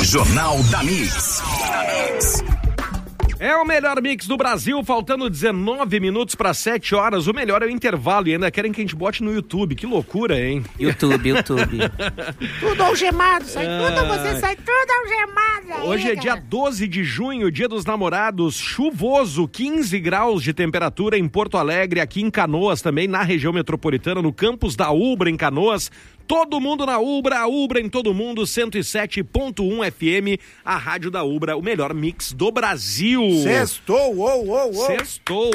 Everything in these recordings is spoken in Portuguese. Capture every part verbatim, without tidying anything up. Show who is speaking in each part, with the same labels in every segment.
Speaker 1: Jornal da Mix.
Speaker 2: É o melhor mix do Brasil, faltando dezenove minutos para sete horas. O melhor é o intervalo e ainda querem que a gente bote no YouTube. Que loucura, hein?
Speaker 3: YouTube, YouTube.
Speaker 4: Tudo algemado, sai ah, tudo, você sai tudo algemado. Aí,
Speaker 2: hoje é dia doze de junho, dia dos namorados, chuvoso, quinze graus de temperatura em Porto Alegre, aqui em Canoas também, na região metropolitana, no campus da Ubra, em Canoas. Todo mundo na Ubra, a Ubra em todo mundo, cento e sete ponto um F M, a rádio da Ubra, o melhor mix do Brasil.
Speaker 4: Sextou, uou, uou, uou.
Speaker 2: Sextou.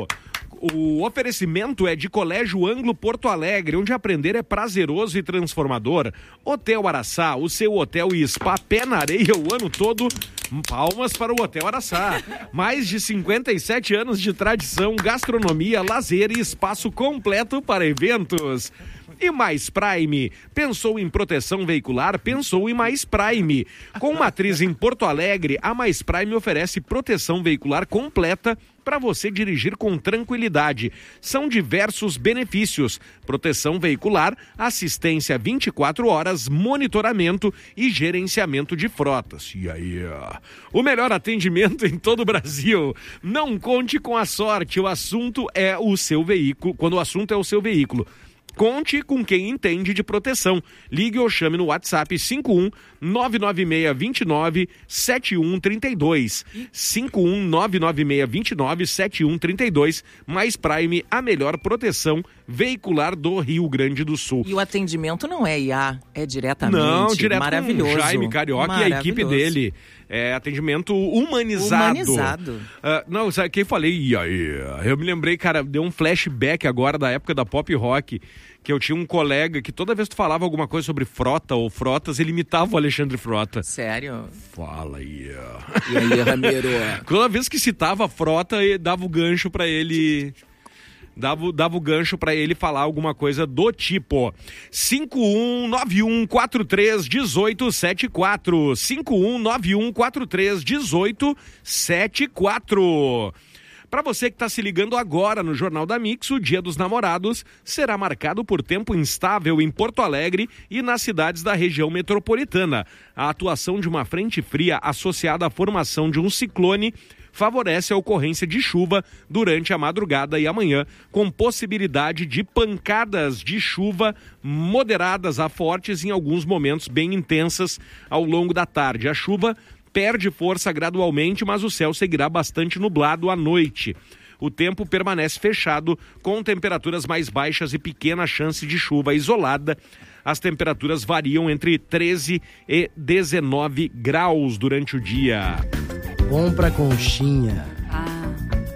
Speaker 2: O oferecimento é de Colégio Anglo Porto Alegre, onde aprender é prazeroso e transformador. Hotel Araçá, o seu hotel e spa pé na areia o ano todo. Palmas para o Hotel Araçá. Mais de cinquenta e sete anos de tradição, gastronomia, lazer e espaço completo para eventos. E Mais Prime, pensou em proteção veicular, pensou em Mais Prime. Com matriz em Porto Alegre, a Mais Prime oferece proteção veicular completa para você dirigir com tranquilidade. São diversos benefícios: proteção veicular, assistência vinte e quatro horas, monitoramento e gerenciamento de frotas. E aí, ó, o melhor atendimento em todo o Brasil. Não conte com a sorte, o assunto é o seu veículo, quando o assunto é o seu veículo. Conte com quem entende de proteção. Ligue ou chame no WhatsApp cinco um nove nove seis dois nove sete um três dois. cinco um nove nove seis dois nove sete um três dois. Mais Prime, a melhor proteção veicular do Rio Grande do Sul.
Speaker 3: E o atendimento não é I A, é diretamente.
Speaker 2: Não, direto
Speaker 3: maravilhoso.
Speaker 2: Com Jaime Carioca e a equipe dele. É atendimento humanizado.
Speaker 3: Humanizado.
Speaker 2: Uh, não, sabe quem falei? E aí? Eu me lembrei, cara, deu um flashback agora da época da Pop Rock, que eu tinha um colega que toda vez que tu falava alguma coisa sobre frota ou frotas, ele imitava o Alexandre Frota.
Speaker 3: Sério?
Speaker 2: Fala aí.
Speaker 3: E aí, Ramiro?
Speaker 2: Toda vez que citava a frota, dava o gancho pra ele... Dava, dava o gancho pra ele falar alguma coisa do tipo cinco um nove um quatro três um oito sete quatro cinco um nove um quatro três um oito sete quatro. Para você que está se ligando agora no Jornal da Mix, o Dia dos Namorados será marcado por tempo instável em Porto Alegre e nas cidades da região metropolitana. A atuação de uma frente fria associada à formação de um ciclone favorece a ocorrência de chuva durante a madrugada e amanhã, com possibilidade de pancadas de chuva moderadas a fortes em alguns momentos bem intensas ao longo da tarde. A chuva perde força gradualmente, mas o céu seguirá bastante nublado à noite. O tempo permanece fechado, com temperaturas mais baixas e pequena chance de chuva isolada. As temperaturas variam entre treze e dezenove graus durante o dia.
Speaker 5: Bom pra conchinha.
Speaker 2: Ah.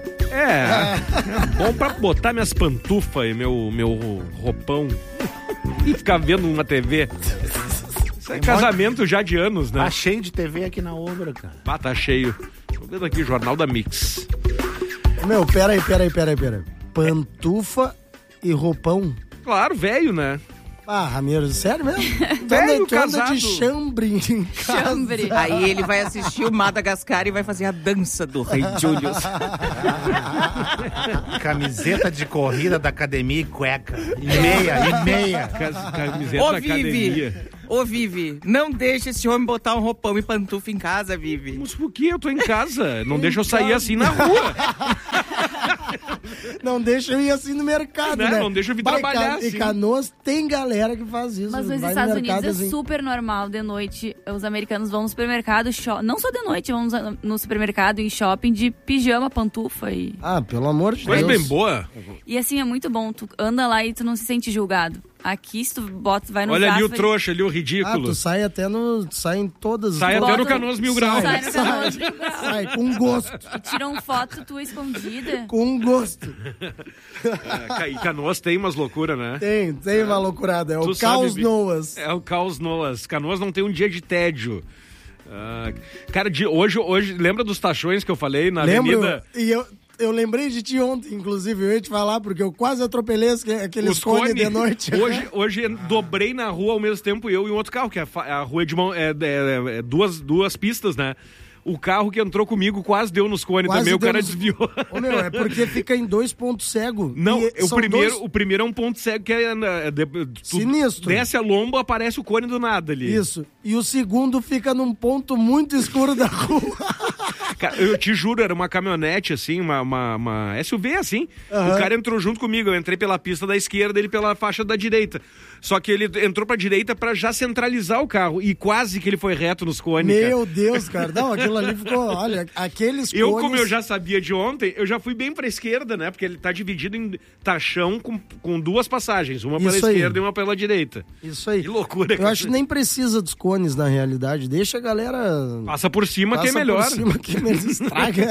Speaker 2: É, é bom pra botar minhas pantufas e meu, meu roupão e ficar vendo uma T V. Isso é casamento já de anos, né?
Speaker 4: Tá cheio de T V aqui na Ubra, cara.
Speaker 2: Ah, tá cheio. Tô vendo aqui, Jornal da Mix.
Speaker 5: Meu, peraí, peraí, peraí, peraí. Pantufa e roupão?
Speaker 2: Claro, velho, né?
Speaker 5: Ah, Ramiro, sério mesmo?
Speaker 2: Velho,
Speaker 5: tu anda
Speaker 2: casado.
Speaker 5: de chambre em casa.
Speaker 3: Chambre. Aí ele vai assistir o Madagascar e vai fazer a dança do Rei Julius.
Speaker 4: Camiseta de corrida da academia e cueca. E meia, e meia.
Speaker 2: Camiseta
Speaker 3: Ô,
Speaker 2: da
Speaker 3: Vivi.
Speaker 2: academia.
Speaker 3: Ô, Vivi, não deixa esse homem botar um roupão e pantufa em casa, Vivi.
Speaker 2: Mas por que? Eu tô em casa. Não deixa eu sair assim na rua.
Speaker 5: Não deixa eu ir assim no mercado,
Speaker 2: Não,
Speaker 5: né?
Speaker 2: não deixa eu vir
Speaker 5: Vai,
Speaker 2: trabalhar
Speaker 5: Ca-
Speaker 2: assim.
Speaker 5: E Canoas tem galera que faz isso.
Speaker 6: Mas nos
Speaker 5: vai
Speaker 6: Estados
Speaker 5: no mercado,
Speaker 6: Unidos é
Speaker 5: assim.
Speaker 6: super normal, de noite, os americanos vão no supermercado, shop... não só de noite, vão no supermercado, em shopping, de pijama, pantufa e...
Speaker 5: Ah, pelo amor de
Speaker 2: Coisa
Speaker 5: Deus.
Speaker 2: bem boa.
Speaker 6: E assim, é muito bom, tu anda lá e tu não se sente julgado. Aqui, se tu bota, vai no
Speaker 2: Olha ali o
Speaker 6: Zafari...
Speaker 2: trouxa, ali o
Speaker 5: Ah,
Speaker 2: ridículo.
Speaker 5: tu sai até no... Sai em todas...
Speaker 2: Sai
Speaker 5: todas-
Speaker 2: até no Canoas Mil Graus.
Speaker 6: Sai no Canoas Mil Graus.
Speaker 5: Sai com gosto.
Speaker 6: E tiram foto tua escondida.
Speaker 5: Com gosto.
Speaker 2: É, e Canoas tem umas loucuras, né?
Speaker 5: Tem, tem uma loucurada. É
Speaker 2: Tu
Speaker 5: o
Speaker 2: sabe,
Speaker 5: Caos
Speaker 2: Vi-
Speaker 5: Noas.
Speaker 2: É o Caos Noas. Canoas não tem um dia de tédio. Ah, cara, de, hoje, hoje, lembra dos tachões que eu falei na
Speaker 5: Lembro?
Speaker 2: avenida?
Speaker 5: E eu... Eu lembrei de ti ontem, inclusive, eu ia te falar, porque eu quase atropelei aquele
Speaker 2: Os
Speaker 5: cone
Speaker 2: cone.
Speaker 5: de noite.
Speaker 2: Hoje, hoje dobrei na rua ao mesmo tempo eu e um outro carro, que é a, fa- a rua de mão, é, é- é duas, duas pistas, né? O carro que entrou comigo quase deu nos cones
Speaker 5: Quase
Speaker 2: também, o
Speaker 5: deu
Speaker 2: cara
Speaker 5: nos-
Speaker 2: desviou.
Speaker 5: Ô, meu, é porque fica em dois pontos cego.
Speaker 2: Não,
Speaker 5: E
Speaker 2: o
Speaker 5: são
Speaker 2: primeiro,
Speaker 5: dois-
Speaker 2: o primeiro é um ponto cego que é... é de- tu
Speaker 5: Sinistro.
Speaker 2: Desce a lomba, aparece o cone do nada ali.
Speaker 5: Isso. E o segundo fica num ponto muito escuro da rua.
Speaker 2: Cara, eu te juro, era uma caminhonete, assim, uma, uma, uma S U V, assim.
Speaker 5: Aham.
Speaker 2: O cara entrou junto comigo. Eu entrei pela pista da esquerda, ele pela faixa da direita. Só que ele entrou pra direita pra já centralizar o carro. E quase que ele foi reto nos cones, cara.
Speaker 5: Meu Deus, cara. Não, aquilo ali ficou... Olha, aqueles
Speaker 2: Eu,
Speaker 5: cones...
Speaker 2: como eu já sabia de ontem, eu já fui bem pra esquerda, né? Porque ele tá dividido em tachão com, com duas passagens. Uma pela
Speaker 5: Isso aí.
Speaker 2: esquerda e uma pela direita.
Speaker 5: Isso aí.
Speaker 2: Que loucura,
Speaker 5: Eu
Speaker 2: cara.
Speaker 5: acho que nem precisa dos cones, na realidade. Deixa a galera...
Speaker 2: Passa por cima que é
Speaker 5: Passa
Speaker 2: melhor.
Speaker 5: por cima que menos estraga.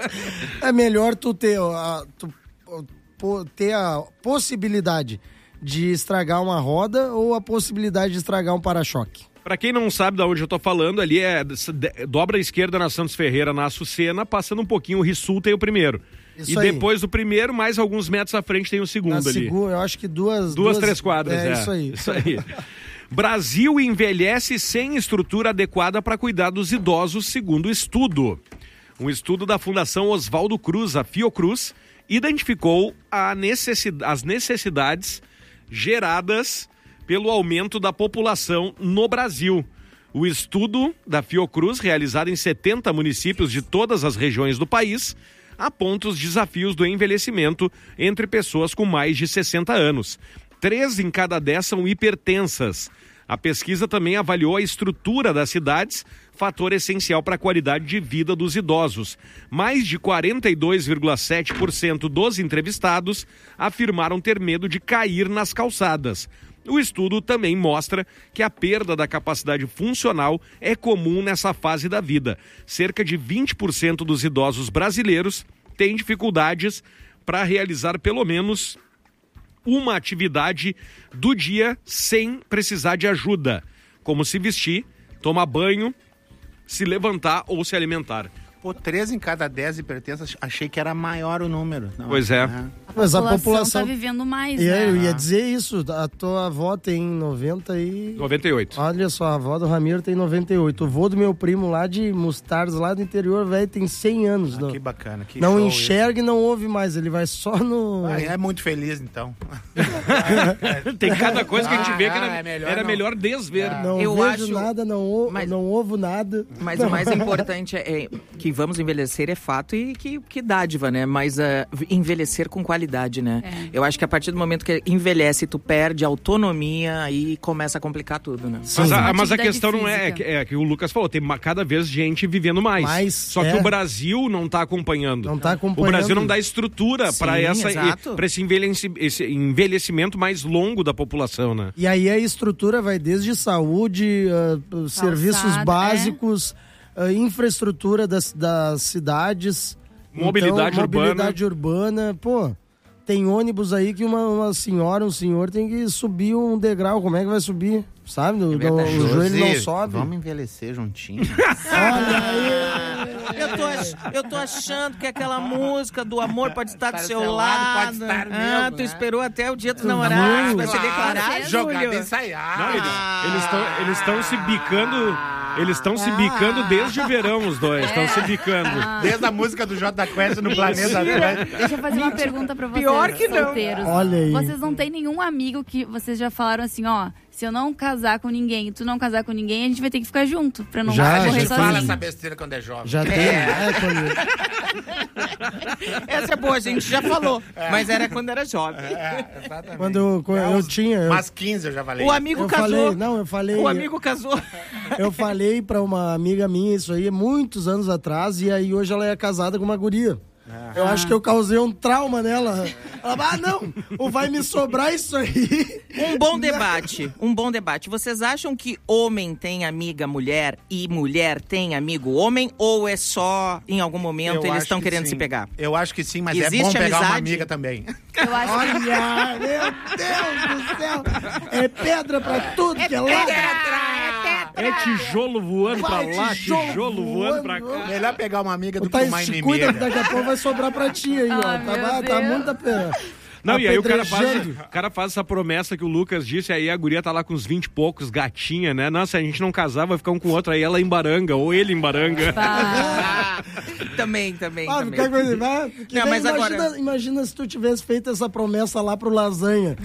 Speaker 5: É melhor tu ter, a, tu, po- ter a possibilidade de estragar uma roda ou a possibilidade de estragar um para-choque.
Speaker 2: Pra quem não sabe de onde eu tô falando, ali é de- dobra a esquerda na Santos Ferreira, na Açucena, passando um pouquinho, o Rissul tem o primeiro.
Speaker 5: Isso
Speaker 2: e
Speaker 5: aí.
Speaker 2: depois do primeiro, mais alguns metros à frente, tem o segundo
Speaker 5: Na
Speaker 2: ali.
Speaker 5: segunda, eu acho que duas...
Speaker 2: Duas, três quadras, é.
Speaker 5: É, isso aí.
Speaker 2: Isso aí. Brasil envelhece sem estrutura adequada para cuidar dos idosos, segundo estudo. Um estudo da Fundação Oswaldo Cruz, a Fiocruz, identificou a necessi- as necessidades geradas pelo aumento da população no Brasil. O estudo da Fiocruz, realizado em setenta municípios de todas as regiões do país, aponta os desafios do envelhecimento entre pessoas com mais de sessenta anos. Três em cada dez são hipertensas. A pesquisa também avaliou a estrutura das cidades, fator essencial para a qualidade de vida dos idosos. Mais de quarenta e dois vírgula sete por cento dos entrevistados afirmaram ter medo de cair nas calçadas. O estudo também mostra que a perda da capacidade funcional é comum nessa fase da vida. Cerca de vinte por cento dos idosos brasileiros têm dificuldades para realizar pelo menos uma atividade do dia sem precisar de ajuda, como se vestir, tomar banho, se levantar ou se alimentar.
Speaker 4: Pô, três em cada dez hipertensas, achei que era maior o número. Não,
Speaker 2: Pois é.
Speaker 4: né?
Speaker 5: Mas a população...
Speaker 6: tá vivendo mais,
Speaker 5: E
Speaker 6: né?
Speaker 5: aí, eu ia dizer isso, a tua avó tem noventa e...
Speaker 2: noventa e oito.
Speaker 5: Olha só, a avó do Ramiro tem noventa e oito. O vô do meu primo lá de Mostardas, lá do interior, velho, tem cem anos.
Speaker 4: Ah,
Speaker 5: não
Speaker 4: que bacana. Que
Speaker 5: não
Speaker 4: show
Speaker 5: enxerga e não ouve mais, ele vai só no...
Speaker 4: isso. Ah, é muito feliz, então.
Speaker 2: Tem cada coisa que a gente vê que
Speaker 4: Ah,
Speaker 2: era,
Speaker 4: é melhor
Speaker 2: era
Speaker 4: não.
Speaker 2: melhor desver.
Speaker 5: Não
Speaker 3: Eu
Speaker 5: vejo
Speaker 3: acho-
Speaker 5: nada, não, ou,
Speaker 3: Mas-
Speaker 5: não ouvo nada.
Speaker 3: Mas o mais importante é, é que vamos envelhecer é fato e que, que dádiva, né? Mas ah, envelhecer com qualidade, né?
Speaker 6: É.
Speaker 3: Eu acho que a partir do momento que envelhece, tu perde autonomia, aí começa a complicar tudo, né?
Speaker 2: Mas a,
Speaker 6: Uma
Speaker 2: mas a
Speaker 6: atividade
Speaker 2: questão não é, é
Speaker 6: física.
Speaker 2: que, é que o Lucas falou, tem ma- cada vez gente vivendo mais.
Speaker 5: Mais,
Speaker 2: Só que
Speaker 5: é.
Speaker 2: o Brasil não está acompanhando.
Speaker 5: Não tá acompanhando.
Speaker 2: O Brasil não dá estrutura para
Speaker 3: Sim,
Speaker 2: essa
Speaker 3: exato.
Speaker 2: para esse, envelheci- esse envelhecimento mais longo da população, né?
Speaker 5: E aí a estrutura vai desde saúde, ah, serviços
Speaker 6: é.
Speaker 5: básicos, ah, infraestrutura das, das cidades.
Speaker 2: Mobilidade
Speaker 5: então,
Speaker 2: urbana.
Speaker 5: Mobilidade urbana. Pô, tem ônibus aí que uma, uma senhora, um senhor tem que subir um degrau. Como é que vai subir? Sabe? O,
Speaker 3: verdade.
Speaker 5: o joelho não
Speaker 4: Josi,
Speaker 5: sobe.
Speaker 4: Vamos envelhecer juntinho.
Speaker 5: Olha aí.
Speaker 3: Eu tô, ach- eu tô achando que aquela música do amor pode estar do seu
Speaker 4: seu
Speaker 3: lado.
Speaker 4: lado, pode estar
Speaker 3: ah,
Speaker 4: mesmo,
Speaker 3: tu
Speaker 4: né?
Speaker 3: esperou até o dia dos
Speaker 5: viu?
Speaker 3: namorados pra se
Speaker 6: Claro.
Speaker 3: declarar,
Speaker 4: Jogada
Speaker 3: Júlio.
Speaker 4: ensaiada.
Speaker 2: Não, eles eles estão eles estão se bicando, eles estão se bicando desde o verão os dois, estão se bicando.
Speaker 4: Desde a música do Jota Quest no Planeta Atlântico.
Speaker 6: Deixa eu fazer uma pergunta pra vocês,
Speaker 3: Pior que não.
Speaker 6: solteiros.
Speaker 5: Olha aí.
Speaker 6: Vocês não têm nenhum amigo que vocês já falaram assim, ó, se eu não casar com ninguém, tu não casar com ninguém, a gente vai ter que ficar junto, pra não
Speaker 5: Já,
Speaker 4: A
Speaker 6: morrer
Speaker 4: gente
Speaker 5: já
Speaker 4: fala
Speaker 6: sozinho.
Speaker 4: essa besteira quando é jovem.
Speaker 5: Já tem. É, quando,
Speaker 3: Essa é boa, a gente já falou. Mas era quando era jovem.
Speaker 4: É, exatamente.
Speaker 5: quando eu, quando
Speaker 4: É
Speaker 5: eu
Speaker 4: uns-
Speaker 5: tinha. Eu,
Speaker 4: Umas quinze eu já falei.
Speaker 3: O amigo
Speaker 5: eu
Speaker 3: casou.
Speaker 5: falei, não, eu falei.
Speaker 3: O amigo casou.
Speaker 5: Eu falei pra uma amiga minha isso aí muitos anos atrás, e aí hoje ela é casada com uma guria. Eu acho que eu causei um trauma nela. Ela, ah, não, ou vai me sobrar isso aí.
Speaker 3: Um bom debate, um bom debate. Vocês acham que homem tem amiga mulher e mulher tem amigo homem? Ou é só, em algum momento,
Speaker 4: Eu
Speaker 3: eles
Speaker 4: acho
Speaker 3: estão
Speaker 4: que
Speaker 3: querendo
Speaker 4: sim.
Speaker 3: se pegar?
Speaker 4: Eu acho que sim, mas é
Speaker 3: Existe
Speaker 4: bom pegar uma
Speaker 3: amizade?
Speaker 4: amiga também.
Speaker 6: Eu acho que
Speaker 5: Olha, meu Deus do céu. É pedra pra tudo que é lado.
Speaker 2: É tijolo voando pra
Speaker 5: Vai,
Speaker 2: lá,
Speaker 5: tijolo
Speaker 2: tijolo voando pra
Speaker 5: voando.
Speaker 2: cá.
Speaker 4: Melhor pegar uma amiga do
Speaker 5: Tá,
Speaker 4: que uma
Speaker 5: se cuida
Speaker 4: inimiga.
Speaker 5: que daqui a pouco vai sobrar pra ti aí, ó.
Speaker 6: Ai,
Speaker 5: Tá,
Speaker 6: meu
Speaker 5: tá
Speaker 6: Deus.
Speaker 5: muita pena.
Speaker 2: Não, e aí o cara, faz,
Speaker 5: apedrejando.
Speaker 2: o cara faz essa promessa que o Lucas disse, aí a guria tá lá com uns vinte e poucos, gatinha, né? Nossa, se a gente não casar, vai ficar um com o outro, aí ela embaranga, ou ele embaranga.
Speaker 3: Ah, também, também,
Speaker 5: Ah,
Speaker 3: também.
Speaker 5: fica coisa, vai, porque
Speaker 3: Não,
Speaker 5: daí
Speaker 3: mas
Speaker 5: imagina,
Speaker 3: agora-
Speaker 5: imagina se tu tivesse feito essa promessa lá pro Lasanha.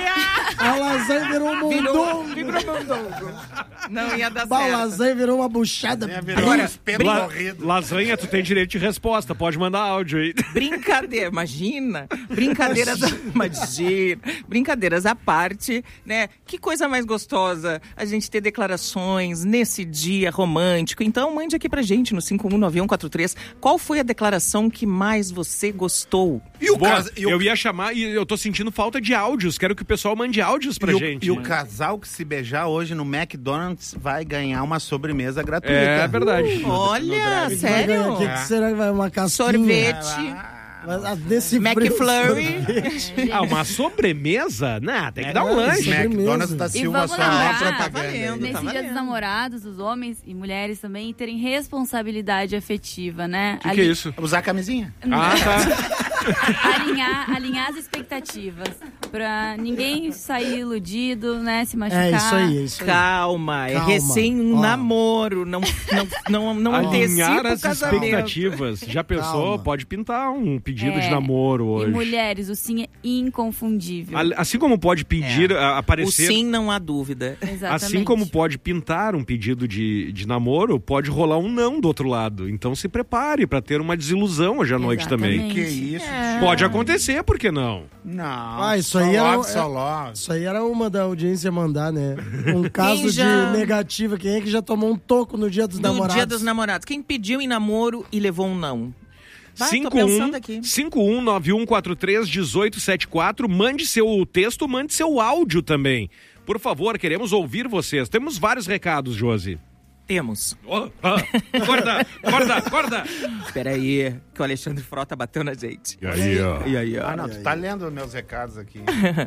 Speaker 5: A Lasanha virou um
Speaker 3: Virou,
Speaker 5: mundongo.
Speaker 3: virou mundongo. Não ia dar
Speaker 5: Bah, a
Speaker 3: certo.
Speaker 5: Lasanha virou uma buchada.
Speaker 4: Ia virar
Speaker 3: Agora,
Speaker 4: um espeto
Speaker 2: La-
Speaker 4: corrido.
Speaker 2: lasanha, tu tem direito de resposta, pode mandar áudio aí.
Speaker 3: Brincadeira, imagina. Brincadeiras, imagina. Brincadeiras à parte, né? Que coisa mais gostosa a gente ter declarações nesse dia romântico. Então, mande aqui pra gente no cinco um nove um quatro três qual foi a declaração que mais você gostou.
Speaker 4: E o,
Speaker 2: Boa,
Speaker 4: cas... e o...
Speaker 2: eu ia chamar e eu tô sentindo falta de áudios, quero que o pessoal mande áudios pra
Speaker 4: e o-
Speaker 2: gente.
Speaker 4: e o
Speaker 2: né?
Speaker 4: casal que se beijar hoje no McDonald's vai ganhar uma sobremesa gratuita.
Speaker 2: É verdade.
Speaker 3: Olha,
Speaker 5: Vai
Speaker 3: sério?
Speaker 5: ganhar, O que, que será que vai? Uma casquinha?
Speaker 3: Sorvete,
Speaker 5: Mas, ah, desse frio,
Speaker 3: McFlurry.
Speaker 2: Ah, uma sobremesa? Não, tem que dar um
Speaker 5: É,
Speaker 2: lanche.
Speaker 5: sobremesa.
Speaker 4: McDonald's da
Speaker 6: E
Speaker 4: Silva
Speaker 6: vamos
Speaker 4: só
Speaker 6: lembrar,
Speaker 4: uma propaganda.
Speaker 3: tá valendo.
Speaker 6: Nesse
Speaker 3: tá
Speaker 6: dia
Speaker 3: valendo.
Speaker 6: dos namorados, os homens e mulheres também terem responsabilidade afetiva, né?
Speaker 2: O que, que é isso?
Speaker 4: Usar a camisinha.
Speaker 2: Ah, tá.
Speaker 6: Alinhar, alinhar as expectativas. Pra ninguém sair iludido, né? Se machucar.
Speaker 5: É isso aí, é isso aí.
Speaker 3: Calma, é
Speaker 5: Calma.
Speaker 3: recém um
Speaker 5: Ó.
Speaker 3: namoro, não, não, não, não antecipa
Speaker 2: Alinhar
Speaker 3: o
Speaker 2: as
Speaker 3: casamento.
Speaker 2: expectativas. Já pensou?
Speaker 5: Calma.
Speaker 2: Pode pintar um pedido de
Speaker 6: É.
Speaker 2: namoro hoje.
Speaker 6: E mulheres, o sim é inconfundível.
Speaker 2: Al- Assim como pode pedir,
Speaker 3: É.
Speaker 2: a-
Speaker 3: O
Speaker 2: aparecer...
Speaker 3: sim não há dúvida.
Speaker 6: Exatamente.
Speaker 2: Assim como pode pintar um pedido de, de namoro, pode rolar um não do outro lado. Então se prepare pra ter uma desilusão hoje à noite também.
Speaker 6: Exatamente.
Speaker 4: Que isso?
Speaker 2: Pode acontecer, por que não?
Speaker 4: Não.
Speaker 5: Ah, isso aí
Speaker 4: só
Speaker 5: era-
Speaker 4: love, só love.
Speaker 5: Isso aí era uma da audiência mandar, né? Um caso
Speaker 3: já-
Speaker 5: de negativa. Quem é que já tomou um toco no dia dos
Speaker 3: No
Speaker 5: namorados?
Speaker 3: dia dos namorados. Quem pediu em namoro e levou um não? Vai, tô pensando aqui.
Speaker 2: cinco um nove um quatro três um oito sete quatro. Mande seu texto, mande seu áudio também. Por favor, queremos ouvir vocês. Temos vários recados, Josi.
Speaker 3: Temos.
Speaker 2: Oh, ah, acorda, acorda, acorda.
Speaker 3: Espera aí, que o Alexandre Frota bateu na gente.
Speaker 2: E aí, ó.
Speaker 3: E aí, ó.
Speaker 4: Ah, não, tu tá lendo meus recados aqui.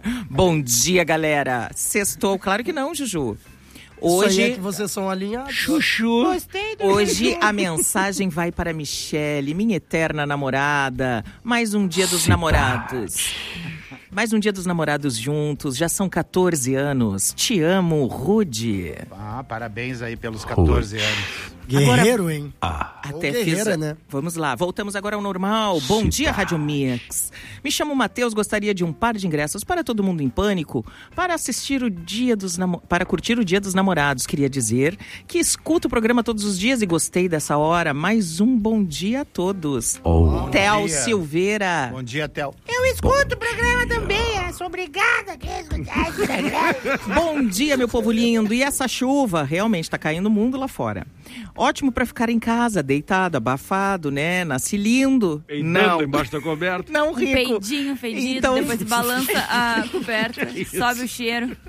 Speaker 3: Bom dia, galera. Sextou? Claro que não, Juju.
Speaker 5: Isso aí é
Speaker 3: Hoje,
Speaker 5: que vocês são alinhados.
Speaker 2: Chuchu.
Speaker 3: hoje a mensagem vai para Michele, minha eterna namorada. Mais um dia dos namorados. Mais um dia dos namorados juntos. Já são quatorze anos. Te amo, Rude.
Speaker 4: Ah, parabéns aí pelos quatorze anos.
Speaker 5: Guerreiro, hein?
Speaker 3: Até
Speaker 5: Ou guerreira,
Speaker 3: fiz...
Speaker 5: né?
Speaker 3: Vamos lá, voltamos agora ao normal. Bom dia, Rádio Mix. Me chamo Matheus, gostaria de um par de ingressos para todo mundo em pânico para assistir o dia dos namo... para curtir o Dia dos Namorados. Queria dizer que escuto o programa todos os dias e gostei dessa hora. Mais um bom dia a todos.
Speaker 2: Oh.
Speaker 3: Theo
Speaker 4: dia.
Speaker 3: Silveira.
Speaker 4: Bom dia, Theo.
Speaker 1: Eu escuto o programa também, eu sou obrigada a escutar esse programa.
Speaker 3: Bom dia, meu povo lindo. E essa chuva realmente tá caindo o mundo lá fora. Ótimo pra ficar em casa, deitado, abafado, né? Nasce lindo.
Speaker 2: Peidando
Speaker 3: Não,
Speaker 2: embaixo da coberta.
Speaker 3: não,
Speaker 6: Um
Speaker 3: Rico.
Speaker 6: peidinho fedido,
Speaker 3: Então-
Speaker 6: depois balança a coberta, sobe o cheiro.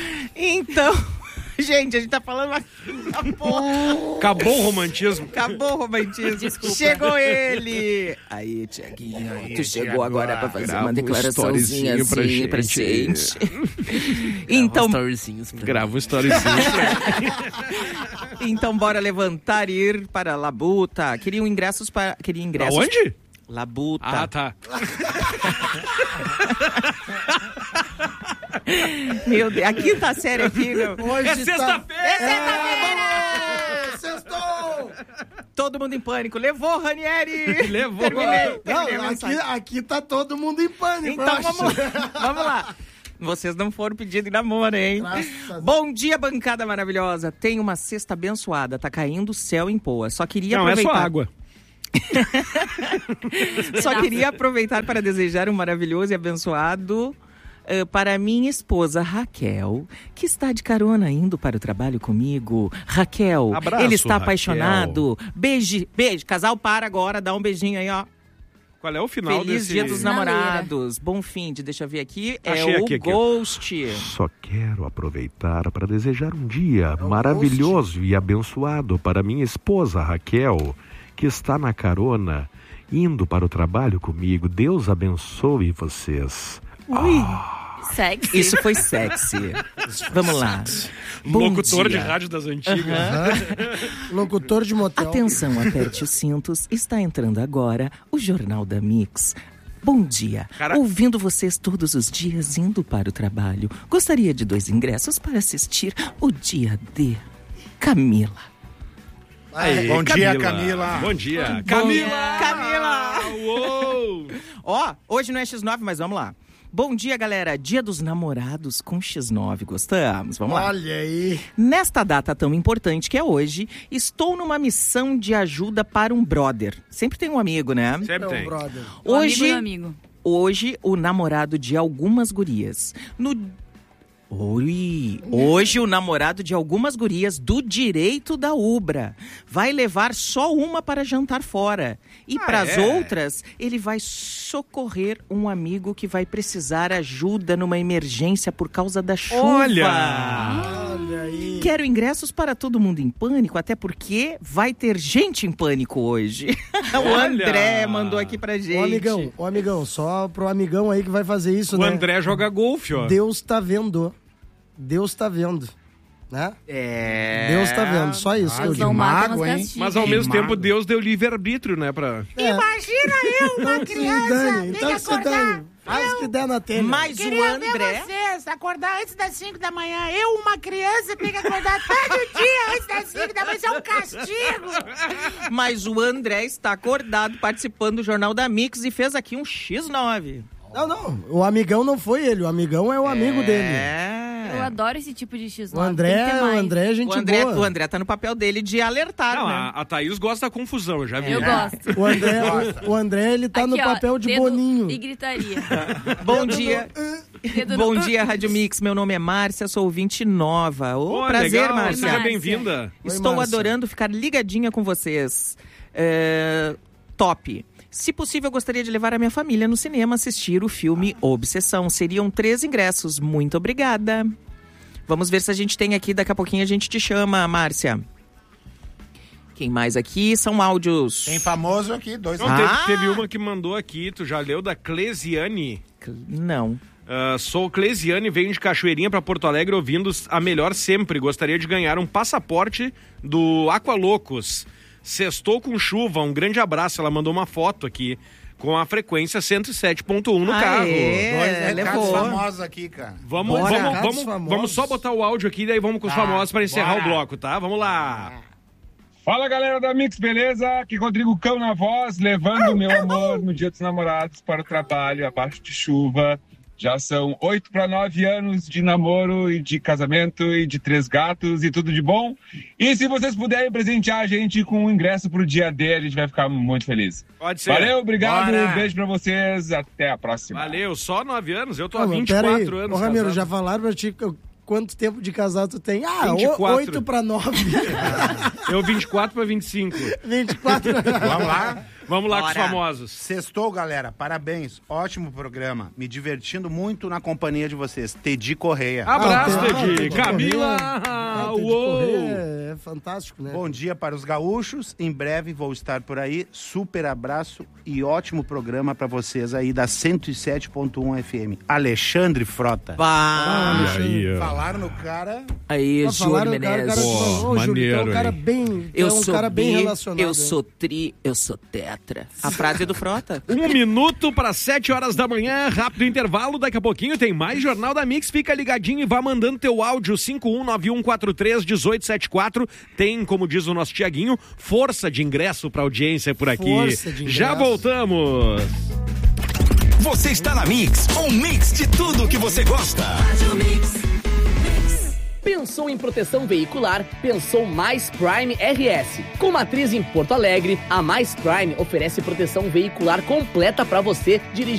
Speaker 3: Então, gente, a gente tá falando uma uma porra.
Speaker 2: Acabou o romantismo.
Speaker 3: Acabou o romantismo.
Speaker 6: Desculpa.
Speaker 3: Chegou ele. Aí, Tiaguinho, tu chegou
Speaker 4: Tiago,
Speaker 3: agora pra fazer
Speaker 2: grava
Speaker 3: uma
Speaker 2: um
Speaker 3: declaraçãozinha
Speaker 2: storyzinho
Speaker 3: assim
Speaker 2: pra
Speaker 3: pra
Speaker 2: gente.
Speaker 3: gente. Então,
Speaker 2: Grava um storyzinho.
Speaker 3: então, bora levantar e ir para a Labuta. Queriam ingressos para... Queria ingressos...
Speaker 2: Aonde?
Speaker 3: Labuta.
Speaker 2: Ah, tá.
Speaker 3: Meu Deus, a quinta série aqui, meu.
Speaker 5: Hoje
Speaker 2: É sexta-feira!
Speaker 5: É sexta-feira! Sextou!
Speaker 3: Todo mundo em pânico. Levou, Ranieri!
Speaker 2: Levou.
Speaker 3: Terminei.
Speaker 5: Não,
Speaker 3: terminei a
Speaker 5: aqui,
Speaker 3: mensagem.
Speaker 5: aqui tá todo mundo em pânico,
Speaker 3: Então
Speaker 5: eu acho.
Speaker 3: vamos, vamos lá. Vocês não foram pedindo em namoro, hein?
Speaker 5: Graças a Deus.
Speaker 3: Bom dia, bancada maravilhosa. Tem uma cesta abençoada. Tá caindo o céu em poa. Só queria
Speaker 2: Não, é
Speaker 3: aproveitar.
Speaker 2: só água.
Speaker 3: Só queria aproveitar para desejar um maravilhoso e abençoado eh, para minha esposa Raquel, que está de carona indo para o trabalho comigo. Raquel,
Speaker 2: Abraço,
Speaker 3: ele está
Speaker 2: Raquel.
Speaker 3: apaixonado. Beijo, beijo. Casal, para agora, dá um beijinho aí, ó.
Speaker 2: Qual é o final
Speaker 3: Feliz
Speaker 2: desse...
Speaker 3: Dia dos
Speaker 6: Na
Speaker 3: Namorados. Bom fim de, deixa eu ver aqui. É
Speaker 2: Achei
Speaker 3: o
Speaker 2: aqui, aqui, ó.
Speaker 3: Ghost.
Speaker 7: Só quero aproveitar para desejar um dia maravilhoso e abençoado para minha esposa Raquel, que está na carona, indo para o trabalho comigo. Deus abençoe vocês.
Speaker 3: Ui,
Speaker 6: Sexy.
Speaker 3: isso foi sexy. Vamos lá. Bom
Speaker 2: Locutor
Speaker 3: dia.
Speaker 2: de rádio das antigas.
Speaker 5: Locutor de motel.
Speaker 3: Atenção, aperte os cintos. Está entrando agora o Jornal da Mix. Bom dia.
Speaker 2: Cara-
Speaker 3: Ouvindo vocês todos os dias indo para o trabalho, gostaria de dois ingressos para assistir o Dia D. Camila.
Speaker 2: Aí,
Speaker 4: Bom dia, Camila.
Speaker 2: Bom dia.
Speaker 3: Bom-
Speaker 2: Camila!
Speaker 3: Camila!
Speaker 2: Uou!
Speaker 3: Ó, hoje não é X nove, mas vamos lá. Bom dia, galera. Dia dos Namorados com X nove. Gostamos? Vamos lá.
Speaker 5: Olha aí.
Speaker 3: Nesta data tão importante que é hoje, estou numa missão de ajuda para um brother. Sempre tem um amigo, né?
Speaker 2: Sempre
Speaker 5: Não,
Speaker 2: tem.
Speaker 5: brother.
Speaker 6: O amigo
Speaker 3: Hoje,
Speaker 6: do amigo.
Speaker 3: hoje, o namorado de algumas gurias. No... Oi. Hoje, o namorado de algumas gurias do direito da Ubra vai levar só uma para jantar fora. E
Speaker 2: Ah,
Speaker 3: para as
Speaker 2: é?
Speaker 3: outras, ele vai socorrer um amigo que vai precisar ajuda numa emergência por causa da chuva.
Speaker 2: Olha!
Speaker 5: Olha aí.
Speaker 3: Quero ingressos para todo mundo em pânico, até porque vai ter gente em pânico hoje. o
Speaker 2: Olha!
Speaker 3: André mandou aqui pra gente.
Speaker 5: Ô, amigão, ô, amigão, só pro amigão aí que vai fazer isso,
Speaker 2: O
Speaker 5: né?
Speaker 2: André joga golfe, ó.
Speaker 5: Deus tá vendo. Deus tá vendo. Né?
Speaker 3: É.
Speaker 5: Deus tá vendo. Só isso que eu
Speaker 6: Deus
Speaker 5: digo.
Speaker 6: não mata,
Speaker 4: mago,
Speaker 6: mas
Speaker 4: hein?
Speaker 6: castiga.
Speaker 2: Mas ao
Speaker 4: Que
Speaker 2: mesmo
Speaker 4: mago.
Speaker 2: tempo, Deus deu livre-arbítrio, né? Pra...
Speaker 5: É.
Speaker 1: Imagina eu, uma
Speaker 5: Então se
Speaker 1: criança,
Speaker 5: dane,
Speaker 1: tem que
Speaker 5: então se
Speaker 1: acordar.
Speaker 5: dane. Faz o que der na telha.
Speaker 3: Mas o
Speaker 1: Queria ver
Speaker 3: André.
Speaker 1: vocês acordar antes das cinco da manhã. Eu, uma criança, tenho que acordar todo dia antes das cinco da manhã. Isso é um castigo.
Speaker 3: Mas o André está acordado participando do Jornal da Mix e fez aqui um X nove.
Speaker 5: Não, não. O amigão não foi ele. O amigão é o amigo dele.
Speaker 3: É.
Speaker 6: Eu adoro esse tipo de X
Speaker 5: O
Speaker 6: nove.
Speaker 5: André,
Speaker 6: tem que ter
Speaker 5: o
Speaker 6: mais.
Speaker 5: André é gente
Speaker 3: O André,
Speaker 5: boa.
Speaker 3: o André tá no papel dele de alertar,
Speaker 2: Não,
Speaker 3: né?
Speaker 2: a, a Thaís gosta da confusão, eu já vi.
Speaker 6: Eu gosto.
Speaker 5: O André, o, o André, ele tá
Speaker 6: Aqui,
Speaker 5: no
Speaker 6: ó,
Speaker 5: papel de
Speaker 6: dedo
Speaker 5: Boninho.
Speaker 6: E gritaria.
Speaker 3: Bom dia.
Speaker 6: Dedo
Speaker 3: Bom
Speaker 6: no-
Speaker 3: dia, Rádio Mix. Meu nome é Márcia, sou ouvinte nova. Ô,
Speaker 2: Pô,
Speaker 3: prazer,
Speaker 2: legal,
Speaker 3: Márcia.
Speaker 2: Seja
Speaker 6: Márcia.
Speaker 2: bem-vinda.
Speaker 5: Oi,
Speaker 3: Estou
Speaker 5: Márcia.
Speaker 3: adorando ficar ligadinha com vocês. É, top. Se possível, eu gostaria de levar a minha família no cinema assistir o filme Obsessão. Seriam três ingressos. Muito obrigada. Vamos ver se a gente tem aqui. Daqui a pouquinho a gente te chama, Márcia. Quem mais aqui? São áudios.
Speaker 4: Tem famoso aqui, dois.
Speaker 2: Não,
Speaker 3: Ah!
Speaker 2: teve, teve uma que mandou aqui, tu já leu, da Clesiane.
Speaker 3: Não.
Speaker 2: Ah, sou Clesiane, venho de Cachoeirinha pra Porto Alegre ouvindo a melhor sempre. Gostaria de ganhar um passaporte do Aqualocos. Sextou com chuva, um grande abraço. Ela mandou uma foto aqui com a frequência cento e sete ponto um no
Speaker 3: Aê!
Speaker 2: carro.
Speaker 4: Dois
Speaker 3: É,
Speaker 4: recados
Speaker 3: levou.
Speaker 4: famosos aqui, cara.
Speaker 2: Vamos,
Speaker 3: Bora.
Speaker 2: vamos,
Speaker 5: Recados
Speaker 2: vamos,
Speaker 5: famosos.
Speaker 2: vamos só botar o áudio aqui, daí vamos com os
Speaker 4: Tá,
Speaker 2: famosos pra encerrar
Speaker 4: bora.
Speaker 2: o bloco, tá? Vamos lá.
Speaker 8: Fala galera da Mix, beleza? Aqui Rodrigo Cão na voz, levando o meu amor no Dia dos Namorados para o trabalho, abaixo de chuva. Já são oito para nove anos de namoro e de casamento e de três gatos e tudo de bom. E se vocês puderem presentear a gente com um ingresso pro dia D, a gente vai ficar muito feliz.
Speaker 2: Pode ser.
Speaker 8: Valeu, obrigado,
Speaker 4: Bora.
Speaker 8: beijo pra vocês, até a próxima.
Speaker 2: Valeu, só nove anos? Eu tô há
Speaker 5: Ah, mas
Speaker 2: vinte e
Speaker 5: pera aí.
Speaker 2: quatro anos.
Speaker 5: Ô, Ramiro,
Speaker 2: casado.
Speaker 5: já falaram pra ti que- quanto tempo de casado tu tem? Ah,
Speaker 2: vinte e quatro.
Speaker 5: oito pra nove.
Speaker 2: Eu vinte e quatro pra vinte e cinco.
Speaker 5: vinte e quatro.
Speaker 4: Vamos lá?
Speaker 2: Vamos lá com os
Speaker 3: Bora.
Speaker 2: famosos.
Speaker 4: Sextou, galera. Parabéns. Ótimo programa. Me divertindo muito na companhia de vocês. Tedi Correia.
Speaker 2: Abraço,
Speaker 5: Ah, tem-
Speaker 2: Teddy.
Speaker 5: Teddy
Speaker 2: Camila!
Speaker 5: Corrêa. Ah, Teddy
Speaker 2: Uou!
Speaker 5: Corrêa é fantástico, né?
Speaker 4: Bom dia para os gaúchos. Em breve vou estar por aí. Super abraço e ótimo programa para vocês aí da cento e sete ponto um F M. Alexandre Frota.
Speaker 3: Bah.
Speaker 2: E aí, ó.
Speaker 4: Falaram no cara.
Speaker 3: Aí,
Speaker 5: Pra falar,
Speaker 3: Júlio
Speaker 5: o cara, o cara,
Speaker 3: Menezes.
Speaker 2: Pô,
Speaker 5: ô, Júlio, tu é um
Speaker 2: maneiro,
Speaker 5: cara
Speaker 2: hein?
Speaker 5: bem,
Speaker 3: Eu
Speaker 5: é um
Speaker 3: sou
Speaker 5: cara bem
Speaker 3: bi,
Speaker 5: relacionado.
Speaker 3: eu
Speaker 5: hein?
Speaker 3: sou tri, eu sou tetra. A frase é do Frota.
Speaker 2: Um minuto para sete horas da manhã, rápido intervalo, daqui a pouquinho tem mais Jornal da Mix, fica ligadinho e vá mandando teu áudio, cinco um nove um quatro três um oito sete quatro, tem, como diz o nosso Tiaguinho, força de ingresso para audiência por aqui.
Speaker 5: Força de ingresso.
Speaker 2: Já voltamos.
Speaker 9: Você está na Mix, um mix de tudo que você gosta.
Speaker 10: Pensou em proteção veicular? Pensou Mais Prime R S. Com matriz em Porto Alegre, a Mais Prime oferece proteção veicular completa para você dirigir